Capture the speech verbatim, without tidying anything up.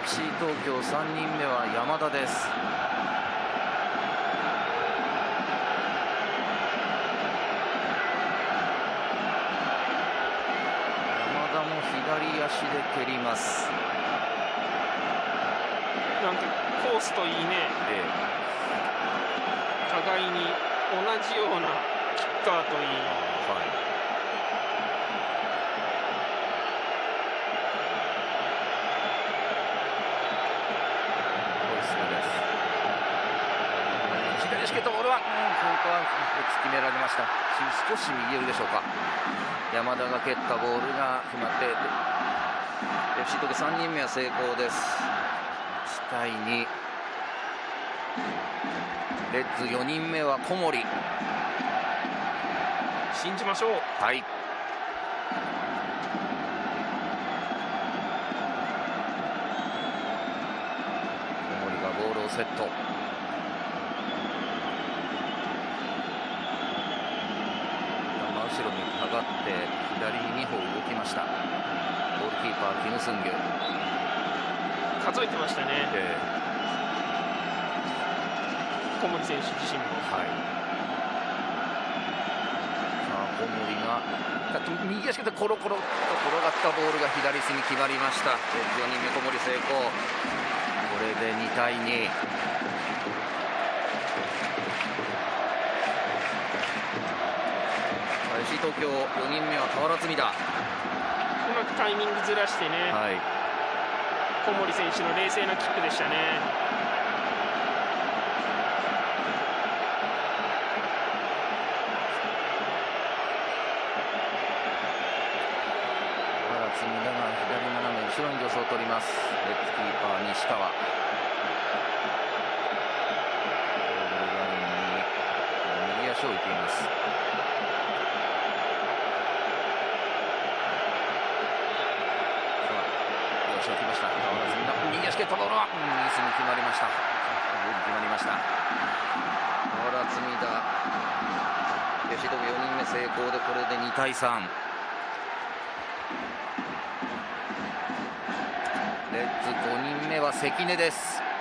フシー 東京さんにんめは山田です。山田も左足で蹴ります。 なんかコースといいね、 ええ、 互いに同じようなキッカーといい、 はい、左足蹴ったボールは、うん、本当は突き決められました。少し右寄りでしょうか。山田が蹴ったボールが決まって エフシー 東京さんにんめは成功です。いちたいに。レッズよにんめは小森。 信じましょう。 はい、小森がボールをセット。後ろに下がって左にに歩動きました。ゴールキーパーキム・スンギュ数えてましたね、 えー、小森選手自身も。 はい、さあ小森が右足でコロコロと転がったボールが左隅決まりました。よにんめ小森成功。これでにたいに。エフシー 東京よにんめは俵積だ。 うまくタイミングずらしてね、 はい、 小森選手の冷静なキックでしたね。 俵積だが左斜め後ろに助走を取ります。レッズキーパー西川。ゴールラインに右足を置いています。きました。右足蹴ったボールは右隅決まりました。決まりました。俵積田。エフシー 東京よにんめ成功でこれでにたいさん。レッズごにんめは関根です。